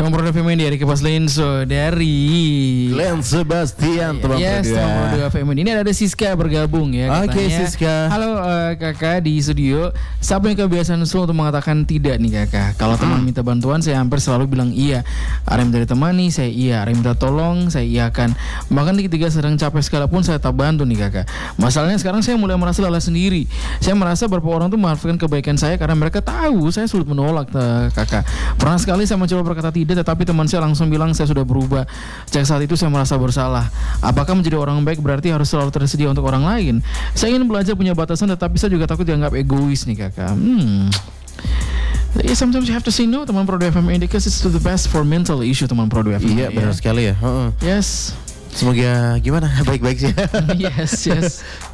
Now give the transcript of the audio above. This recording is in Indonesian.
Teman Pro FM ini dari Kipas Lenso dari Glenn Sebastian teman Yes, teman Pro FM ini ada Siska bergabung ya. Oke, Siska. Halo kakak di studio. Siapa yang kebiasaan untuk mengatakan tidak nih kakak? Kalau teman minta bantuan saya hampir selalu bilang iya. Ada yang minta ditemani saya iya. Ada yang minta tolong saya iakan. Bahkan ketika sedang capek sekalipun saya tak bantu nih kakak. Masalahnya sekarang saya mulai merasa lelah sendiri. Saya merasa beberapa orang tuh memaafkan kebaikan saya karena mereka tahu saya sulit menolak kakak. Pernah sekali saya mencoba berkata tidak, tetapi teman saya langsung bilang saya sudah berubah. Sejak saat itu saya merasa bersalah. Apakah menjadi orang baik berarti harus selalu tersedia untuk orang lain? Saya ingin belajar punya batasan, tetapi saya juga takut dianggap egois nih kakak. Yeah, sometimes you have to say no, teman Pro FM, because it's the best for mental issue, teman Pro FM. Iya, benar sekali ya. Yes. Semoga gimana? Baik-baik sih. Yes.